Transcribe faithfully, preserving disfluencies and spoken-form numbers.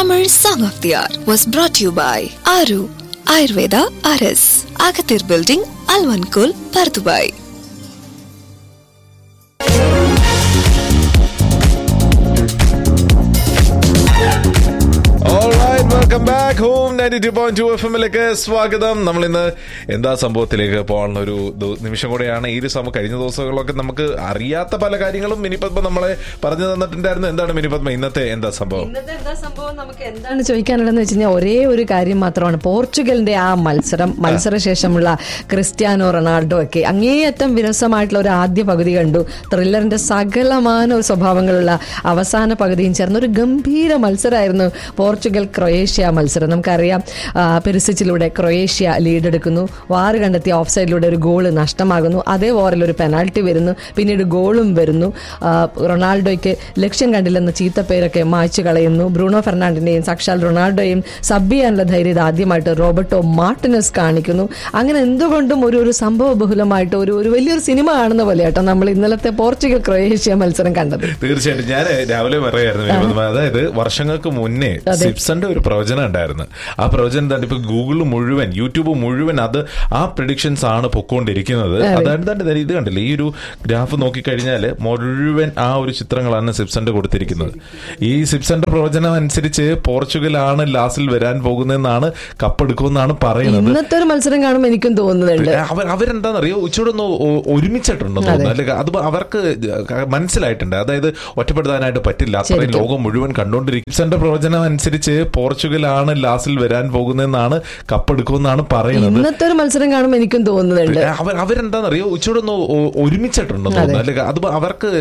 Tamil Song of the Hour was brought to you by Aru Ayurveda R S, Agathir Building, Alvankul, Pardubai. Welcome back home ninety two point two F എമ്മിലേക്ക് സ്വാഗതം. നമ്മൾ ഇന്ന് എന്താ സംഭവത്തിലേക്ക് പോകാനുള്ള ഒരു നിമിഷം കൂടെയാണ്. ഈ ഒരു സമയം കഴിഞ്ഞ ദിവസങ്ങളൊക്കെ നമുക്ക് അറിയാത്ത പല കാര്യങ്ങളും മിനിപത്മ നമ്മളെ പറഞ്ഞു തന്നിട്ടുണ്ടായിരുന്നു. എന്താണ് മിനിപത്മ ഇന്നത്തെ എന്താ സംഭവം? ഇന്നത്തെ എന്താ സംഭവം നമുക്ക് എന്താണ് ചോദിക്കാനുള്ളതെന്ന് വെച്ച് കഴിഞ്ഞാൽ ഒരേ ഒരു കാര്യം മാത്രമാണ്. പോർച്ചുഗലിന്റെ ആ മത്സരം മത്സരശേഷമുള്ള ക്രിസ്ത്യാനോ റൊണാൾഡോ ഒക്കെ അങ്ങേയറ്റം വിരസമായിട്ടുള്ള ഒരു ആദ്യ പകുതി കണ്ടു. ത്രില്ലറിന്റെ സകലമാന സ്വഭാവങ്ങളുള്ള അവസാന പകുതിയും ചേർന്ന ഒരു ഗംഭീര മത്സരമായിരുന്നു പോർച്ചുഗൽ ക്രൊയേഷ്യ മത്സരം. നമുക്കറിയാം, പെരിസിച്ചിലൂടെ ക്രൊയേഷ്യ ലീഡ് എടുക്കുന്നു. വാറ് കണ്ടെത്തിയ ഓഫ് സൈഡിലൂടെ ഒരു ഗോള് നഷ്ടമാകുന്നു. അതേ ഓവറിൽ ഒരു പെനാൽറ്റി വരുന്നു, പിന്നീട് ഗോളും വരുന്നു. റൊണാൾഡോയ്ക്ക് ലക്ഷ്യം കണ്ടില്ലെന്ന ചീത്തപ്പേരൊക്കെ മായ്ച്ചു കളയുന്നു. ബ്രൂണോ ഫെർണാണ്ടിനെയും സാക്ഷാൽ റൊണാൾഡോയും സബ് ചെയ്യാനുള്ള ധൈര്യം ആദ്യമായിട്ട് റോബർട്ടോ മാർട്ടിനസ് കാണിക്കുന്നു. അങ്ങനെ എന്തുകൊണ്ടും ഒരു ഒരു സംഭവ ബഹുലമായിട്ട് ഒരു ഒരു വലിയൊരു സിനിമ കാണുന്ന പോലെ കേട്ടോ നമ്മൾ ഇന്നലത്തെ പോർച്ചുഗൽ ക്രൊയേഷ്യ മത്സരം കണ്ടത്. തീർച്ചയായിട്ടും ഞാൻ രാവിലെ പറയായിരുന്നു, അതായത് വർഷങ്ങൾക്ക് മുന്നേ സിപ്സന്റെ ഒരു പ്രവചനം ഉണ്ടായിരുന്നു. ആ പ്രവചനം തന്നെ ഇപ്പൊ ഗൂഗിൾ മുഴുവൻ യൂട്യൂബ് മുഴുവൻ അത് ആ പ്രെഡിക്ഷൻസ് ആണ് പൊക്കോണ്ടിരിക്കുന്നത്. അതായത് തന്നെ ഇത് കണ്ടില്ലേ, ഈ ഒരു ഗ്രാഫ് നോക്കിക്കഴിഞ്ഞാൽ മുഴുവൻ ആ ഒരു ചിത്രങ്ങളാണ് സിപ്സന്റെ കൊടുത്തിരിക്കുന്നത്. ഈ സിപ്സന്റെ പ്രവചനം അനുസരിച്ച് പോർച്ചുഗൽ ആണ് ലാസ്റ്റിൽ വരാൻ പോകുന്നതെന്നാണ്, കപ്പെടുക്കുമെന്നാണ് പറയുന്നത്. ഇന്നത്തെ ഒരു മത്സരം കാണുമ്പോൾ എനിക്കും തോന്നുന്നുണ്ട് അവർ അവരെന്താണെന്നറിയോ ഉച്ചയോടൊന്ന് ഒരുമിച്ചിട്ടുണ്ടെന്ന് തോന്നുന്നു. അല്ലെങ്കിൽ അത് അവർക്ക് മനസ്സിലായിട്ടുണ്ട്, അതായത് ഒറ്റപ്പെടുത്താനായിട്ട് പറ്റില്ല, അത്രയും ലോകം മുഴുവൻ കണ്ടോണ്ടിരിക്കും. സിപ്സന്റെ പ്രവചനം അനുസരിച്ച് പോർച്ചുഗൽ ആണ് ലാസ്റ്റിൽ വരാൻ പോകുന്നതെന്നാണ്, കപ്പെടുക്കുമെന്നാണ് പറയുന്നത്. ഇന്നത്തെ ഒരു മത്സരം കാണുമ്പോൾ എനിക്കും തോന്നുന്നുണ്ട് അവർ അവരെന്താണെന്നറിയോ ഉച്ചയോടൊന്ന് ഒരുമിച്ചിട്ടുണ്ടെന്ന് തോന്നുന്നു. അല്ലെങ്കിൽ അത് അവർക്ക്